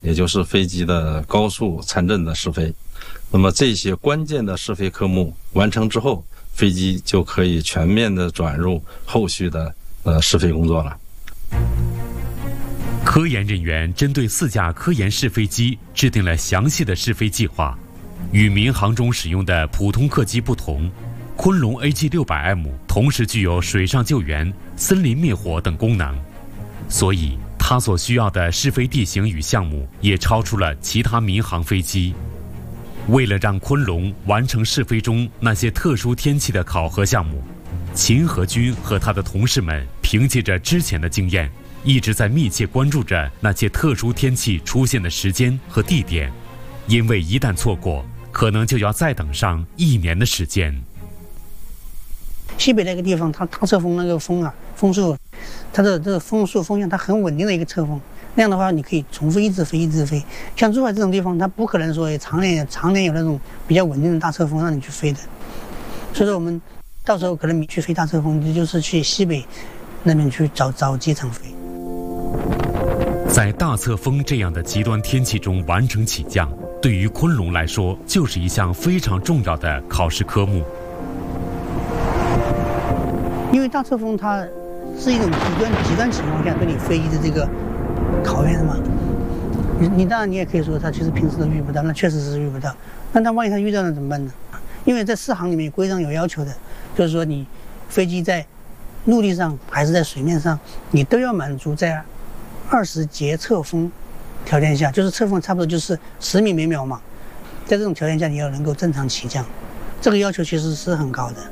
也就是飞机的高速参阵的试飞。那么这些关键的试飞科目完成之后，飞机就可以全面的转入后续的试飞工作了。 科研人员针对4架科研试飞机制定了详细的试飞计划。与民航中使用的普通客机不同，昆龙 AG600M 同时具有水上救援、森林灭火等功能，所以它所需要的试飞地形与项目也超出了其他民航飞机。为了让昆龙完成试飞中那些特殊天气的考核项目，秦河军和他的同事们凭借着之前的经验，一直在密切关注着那些特殊天气出现的时间和地点，因为一旦错过，可能就要再等上1年的时间。 西北那个地方，它大侧风那个风啊，风速，它的这个风速风向它很稳定的一个侧风，那样的话你可以重复一直飞一直飞。像珠海这种地方，它不可能说常年有那种比较稳定的大侧风让你去飞的，所以说我们到时候可能去飞大侧风，就是去西北那边去找机场飞。 在大侧风这样的极端天气中完成起降，对于昆龙来说就是一项非常重要的考试科目。 因为大侧风它是一种极端情况下对你飞机的这个考验嘛，你当然你也可以说它其实平时都遇不到，那确实是遇不到。那它万一它遇到了怎么办呢？因为在4航里面规章有要求的，就是说你飞机在陆地上还是在水面上，你都要满足在20节侧风条件下，就是侧风差不多就是10米每秒嘛，在这种条件下你要能够正常起降，这个要求其实是很高的。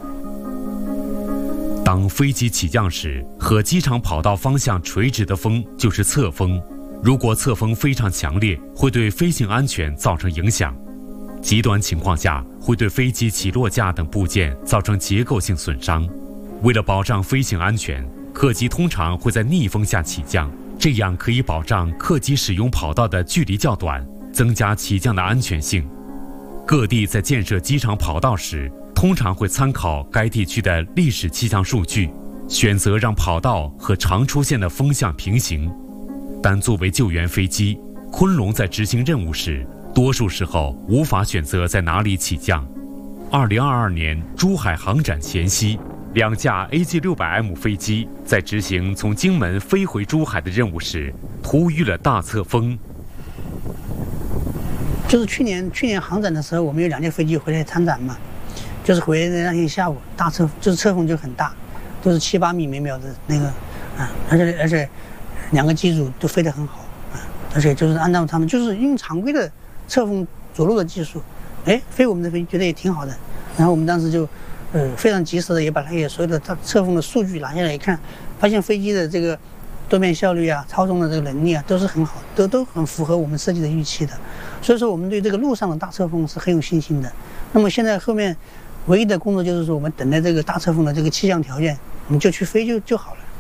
当飞机起降时，和机场跑道方向垂直的风就是侧风。如果侧风非常强烈，会对飞行安全造成影响。极端情况下，会对飞机起落架等部件造成结构性损伤。为了保障飞行安全，客机通常会在逆风下起降，这样可以保障客机使用跑道的距离较短，增加起降的安全性。各地在建设机场跑道时，通常会参考该地区的历史气象数据，选择让跑道和常出现的风向平行。但作为救援飞机，昆龙在执行任务时，多数时候无法选择在哪里起降。2022年珠海航展前夕，2架 AG600M 飞机在执行从荆门飞回珠海的任务时，突遇了大侧风。 就是去年航展的时候，我们有2架飞机回来参展嘛，就是回来的那天下午，就是侧风就很大，都是7、8米每秒的那个，而且2个机组都飞得很好，而且就是按照他们就是用常规的侧风着陆的技术，飞我们的飞机觉得也挺好的。然后我们当时就非常及时的也把那些所有的侧风的数据拿下来一看，发现飞机的这个多面效率啊、操纵的这个能力啊都是很好，都很符合我们设计的预期的。所以说我们对这个路上的大侧风是很有信心的。那么现在后面唯一的工作就是说，我们等待这个大侧风的这个气象条件，我们就去飞就好了。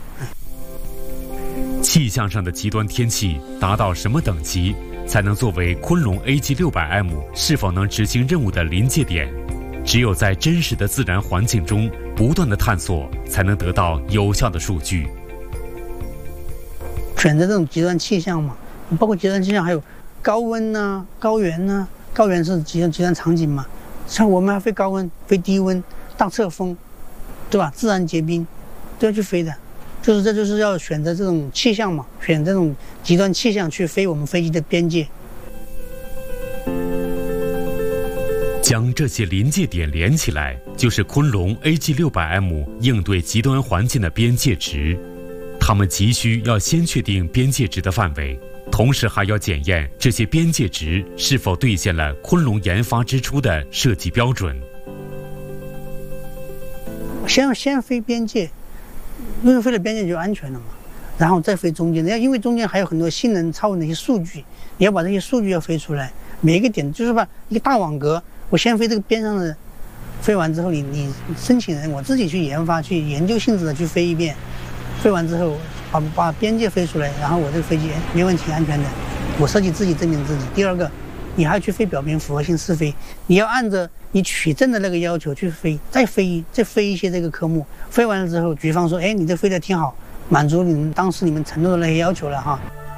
气象上的极端天气达到什么等级，才能作为昆龙 AG600M 是否能执行任务的临界点？只有在真实的自然环境中不断的探索，才能得到有效的数据。 选择这种极端气象嘛，包括极端气象还有高温啊、高原啊，高原是极端场景嘛。像我们还飞高温、飞低温、大侧风，对吧？自然结冰都要去飞的，这就是要选择这种气象嘛，选这种极端气象去飞我们飞机的边界。 将这些临界点连起来，就是昆龙 AG600M 应对极端环境的边界值。他们急需要先确定边界值的范围，同时还要检验这些边界值是否兑现了昆龙研发之初的设计标准。 先飞边界，因为飞了边界就安全了嘛，然后再飞中间，因为中间还有很多性能超的一些数据，你要把这些数据要飞出来。每一个点就是把一个大网格，我先飞这个边上的，飞完之后你申请人我自己去研发、去研究性质的去飞一遍，飞完之后把边界飞出来，然后我这个飞机没问题、安全的，我设计自己证明自己。第二个，你还要去飞表面符合性试飞，你要按着你取证的那个要求去飞，再飞一些这个科目，飞完了之后，局方说，你这飞得挺好，满足当时你们承诺的那些要求了哈。